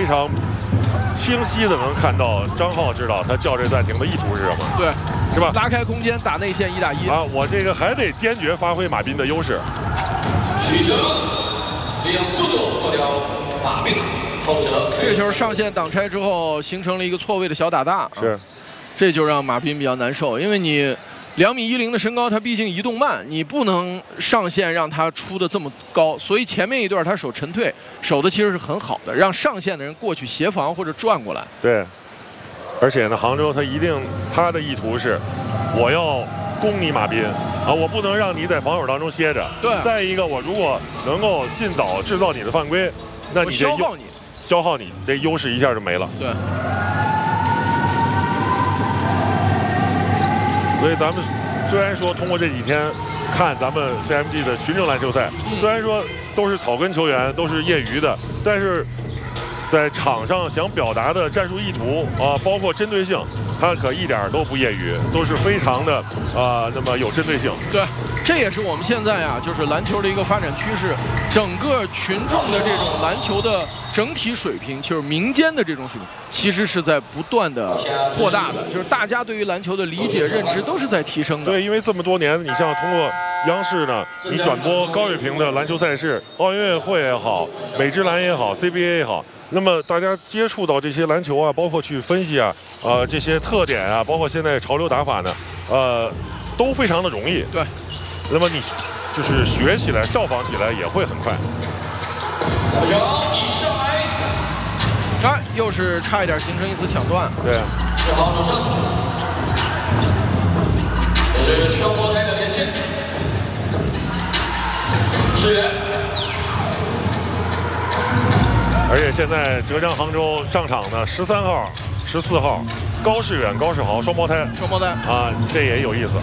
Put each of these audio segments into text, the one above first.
常清晰的能看到张浩知道他叫这暂停的意图是什么， 对， 是吧？ 拉开空间打内线1打1 啊，我这个还得坚决发挥马彬的优势。 取球，利用速度破掉马彬，后者。 这个球上线挡拆之后，形成了一个错位的小打大， 是， 这就让马彬比较难受，因为你2.10米的身高，他毕竟移动慢，你不能上线让他出的这么高，所以前面一段他守沉退，守的其实是很好的，让上线的人过去协防或者转过来。 对，而且呢，杭州他的意图是，我要攻你马彬啊，我不能让你在防守当中歇着。 对。 再一个，我如果能够尽早制造你的犯规，那你这消耗你这优势一下就没了。 对。 所以咱们虽然说通过这几天看咱们 CMG 的群众篮球赛，虽然说都是草根球员，都是业余的，但是在场上想表达的战术意图啊，包括针对性，他可一点都不业余，都是非常的那么有针对性。 对，这也是我们现在啊，就是篮球的一个发展趋势。整个群众的这种篮球的整体水平，就是民间的这种水平，其实是在不断的扩大的，就是大家对于篮球的理解认知都是在提升的。 对，因为这么多年，你像通过央视呢，你转播高水平的篮球赛事，奥运会也好，美职篮也好 ，CBA 也好。那么大家接触到这些篮球啊，包括去分析啊，这些特点啊，包括现在潮流打法呢，都非常的容易。 对。 那么你就是学起来、效仿起来也会很快。 一上来， 又是差一点形成一次抢断。 对啊。 好，马上，这是双胞胎的连线，支援。 而且现在浙江杭州上场的13号、14号，高世远、高世豪双胞胎啊，这也有意思。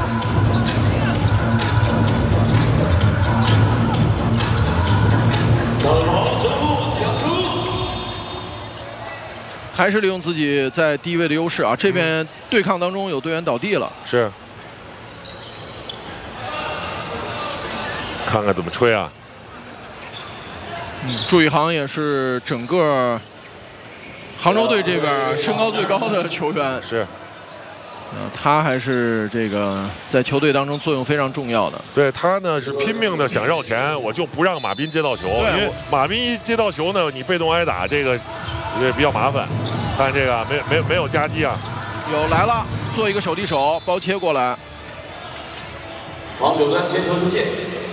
还是利用自己在低位的优势啊，这边对抗当中有队员倒地了， 是，看看怎么吹啊。 祝宇航也是整个杭州队这边身高最高的球员， 是， 他还是这个在球队当中作用非常重要的。 对他呢是拼命的想绕前，我就不让马彬接到球，因为马彬一接到球呢，你被动挨打，这个也比较麻烦。看这个没有夹击啊， 有来了，做一个手递手包切过来， 防守端接球出界。